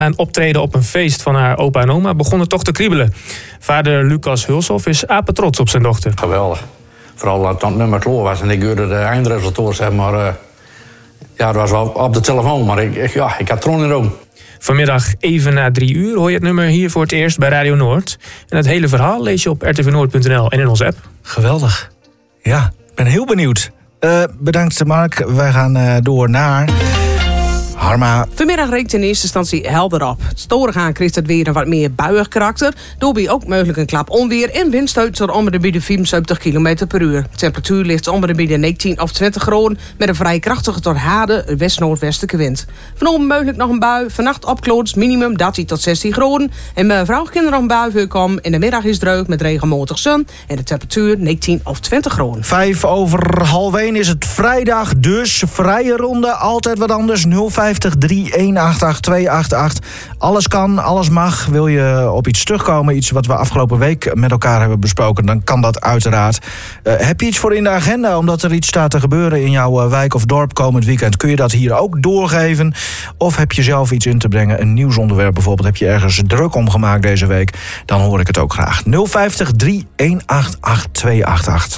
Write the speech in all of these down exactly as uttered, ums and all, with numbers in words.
Een optreden op een feest van haar opa en oma begon het toch te kriebelen. Vader Lucas Hulshoff is apetrots op zijn dochter. Geweldig. Vooral dat het nummer klaar was en ik hoorde de eindresultaat, zeg maar. Uh, ja, dat was wel op de telefoon, maar ik, ik, ja, ik had tron in de ogen. Vanmiddag even na drie uur hoor je het nummer hier voor het eerst bij Radio Noord. En het hele verhaal lees je op r t v noord punt n l en in onze app. Geweldig. Ja, ik ben heel benieuwd. Uh, bedankt Mark. Wij gaan uh, door naar Harma. Vanmiddag reekt in eerste instantie helder op. Het storen gaan krijgt het weer een wat meer buiig karakter. Daarbij ook mogelijk een klap onweer en windstoot tot om de bieden vierenzeventig kilometer per uur. De temperatuur ligt om de bieden negentien of twintig graden met een vrij krachtige tot harde west-noordwestelijke wind. Vanavond mogelijk nog een bui. Vannacht opkloots minimum dertien tot zestien graden. En mevrouw kinderen nog een bui voorkomen. In de middag is droog met regelmatig zon en de temperatuur negentien of twintig graden. Vijf over half één is het vrijdag, dus vrije ronde. Altijd wat anders. nul vijf drie een acht acht twee acht acht. Alles kan, alles mag. Wil je op iets terugkomen, iets wat we afgelopen week met elkaar hebben besproken, dan kan dat uiteraard. Uh, heb je iets voor in de agenda, omdat er iets staat te gebeuren in jouw uh, wijk of dorp komend weekend? Kun je dat hier ook doorgeven? Of heb je zelf iets in te brengen? Een nieuwsonderwerp bijvoorbeeld. Heb je ergens druk om gemaakt deze week? Dan hoor ik het ook graag. nul vijf drie een acht acht twee acht acht.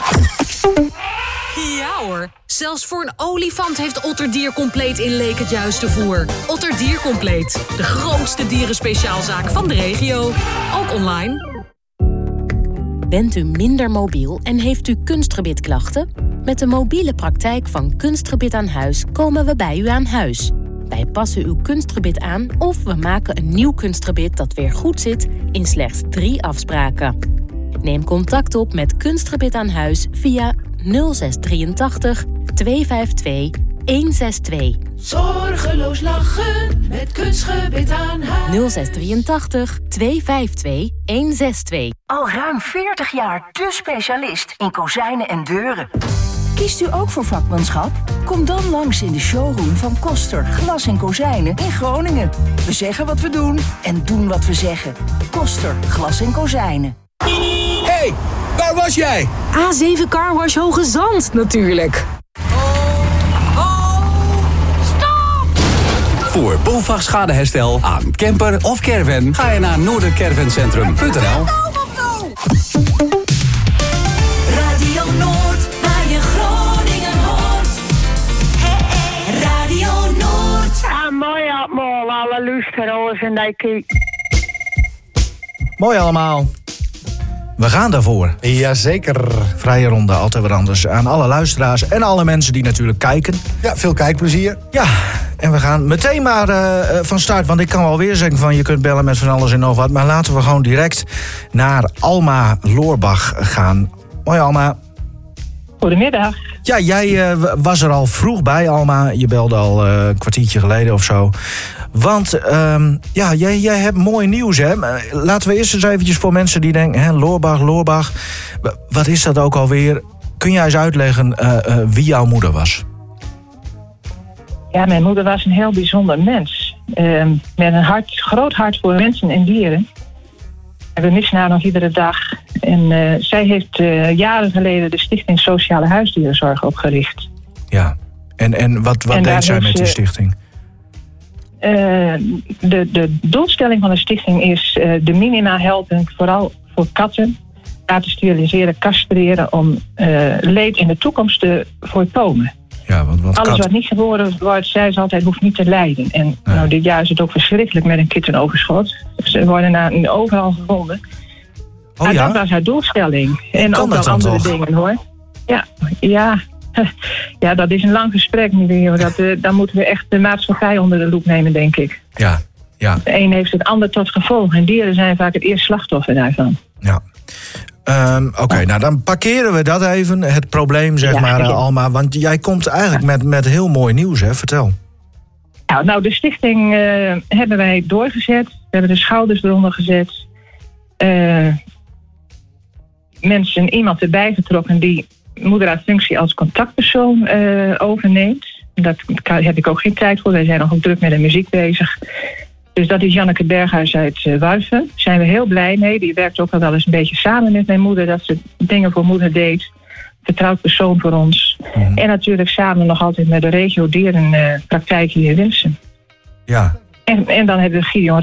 Ja hoor, zelfs voor een olifant heeft Otterdier Compleet in Leek het juiste voer. Otterdier Compleet, de grootste dierenspeciaalzaak van de regio. Ook online. Bent u minder mobiel en heeft u kunstgebitklachten? Met de mobiele praktijk van Kunstgebit aan Huis komen we bij u aan huis. Wij passen uw kunstgebit aan of we maken een nieuw kunstgebit dat weer goed zit in slechts drie afspraken. Neem contact op met Kunstgebit aan Huis via nul zes drieëntachtig twee vijf twee een zes twee. Zorgeloos lachen met Kunstgebit aan Huis. nul zes drieëntachtig twee vijf twee een zes twee. Al ruim veertig jaar de specialist in kozijnen en deuren. Kiest u ook voor vakmanschap? Kom dan langs in de showroom van Koster Glas en Kozijnen in Groningen. We zeggen wat we doen en doen wat we zeggen. Koster Glas en Kozijnen. Hey, waar was jij? A zeven Car Wash Hoge Zand natuurlijk. Voor BOVAG schadeherstel aan camper of caravan ga je naar noordercaravancentrum punt n l. Radio Noord, waar je Groningen hoort. Hey, hey. Radio Noord. Ja, mooi allemaal, alle luisteraars en dat ik... Mooi allemaal. We gaan daarvoor. Jazeker. Vrije ronde, altijd wat anders. Aan alle luisteraars en alle mensen die natuurlijk kijken. Ja, veel kijkplezier. Ja, en we gaan meteen maar uh, van start. Want ik kan wel weer zeggen van je kunt bellen met van alles en nog wat. Maar laten we gewoon direct naar Alma Loorbach gaan. Mooi Alma. Goedemiddag. Ja, jij uh, was er al vroeg bij Alma. Je belde al uh, een kwartiertje geleden of zo. Want um, ja, jij, jij hebt mooi nieuws, hè? Laten we eerst eens eventjes voor mensen die denken... hè, Loorbach, Loorbach, wat is dat ook alweer? Kun jij eens uitleggen uh, uh, wie jouw moeder was? Ja, mijn moeder was een heel bijzonder mens. Uh, met een hart, groot hart voor mensen en dieren. En we missen haar nog iedere dag. En uh, zij heeft uh, jaren geleden de Stichting Sociale Huisdierenzorg opgericht. Ja, en, en wat, wat en deed zij met die stichting? Uh, de, de doelstelling van de stichting is uh, de minima helpen, vooral voor katten, laten steriliseren, castreren, om uh, leed in de toekomst te voorkomen. Ja, want, want Alles kat... wat niet geboren wordt, zei ze altijd, hoeft niet te lijden. En nee. nou, dit jaar is het ook verschrikkelijk met een kittenoverschot. Ze worden nou overal gevonden. Oh, en ja? dat was haar doelstelling. En kan ook wel andere toch? dingen hoor. Ja, ja. Ja, dat is een lang gesprek. Dat, uh, dan moeten we echt de maatschappij onder de loep nemen, denk ik. Ja, ja. De een heeft het ander tot gevolg. En dieren zijn vaak het eerste slachtoffer daarvan. Ja. Um, Oké, okay, nou dan parkeren we dat even. Het probleem, zeg ja, maar, uh, Alma. Want jij komt eigenlijk met, met heel mooi nieuws, hè? Vertel. Nou, nou de stichting uh, hebben wij doorgezet. We hebben de schouders eronder gezet. Uh, mensen, iemand erbij getrokken die moeder uit functie als contactpersoon uh, overneemt. Daar heb ik ook geen tijd voor. Wij zijn nog ook druk met de muziek bezig. Dus dat is Janneke Berghuis uit uh, Warven. Daar zijn we heel blij mee. Die werkt ook al wel eens een beetje samen met mijn moeder. Dat ze dingen voor moeder deed. Vertrouwd persoon voor ons. Mm. En natuurlijk samen nog altijd met de regio dierenpraktijk uh, hier in Winsum. Ja. En En, en dan hebben we Gideon